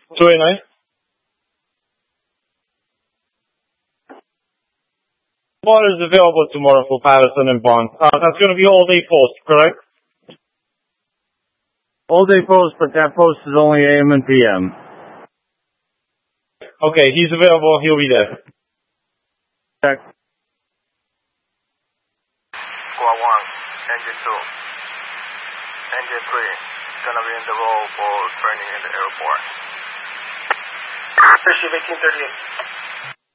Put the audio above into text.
289? Water is available tomorrow for Patterson and Bond. That's going to be all day post, correct? All day post, but that post is only AM and PM. Okay, he's available. He'll be there. Check. Squad 1, Engine 2. Engine 3, gonna be in the role for training in the airport. Appreciate 1838.